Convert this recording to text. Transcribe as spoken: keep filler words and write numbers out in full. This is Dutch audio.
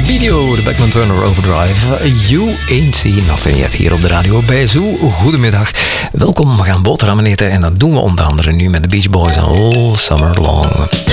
video, de Beckman Turner Overdrive. You ain't seen nothing yet hier op de radio bij Zoo. Goedemiddag, welkom, we gaan boterhammen eten en dat doen we onder andere nu met de Beach Boys en All Summer Long.